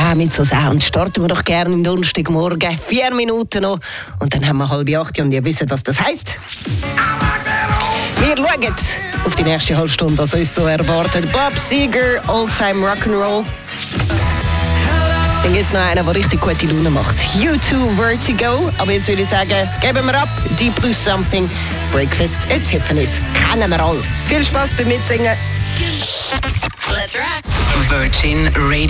Ja, mit so Sound starten wir doch gerne am Donnerstagmorgen. 4 Minuten noch und dann haben wir 7:30 und ihr wisst, was das heisst. Wir schauen auf die nächste halbe Stunde, was uns so erwartet. Bob Seger, Oldtime Rock'n'Roll. Dann gibt es noch einen, der richtig gute Laune macht. U2 Vertigo. Aber jetzt würde ich sagen, geben wir ab. Deep Blue Something. Breakfast at Tiffany's. Kennen wir alle. Viel Spaß beim Mitsingen. Let's rock. Virgin Radio.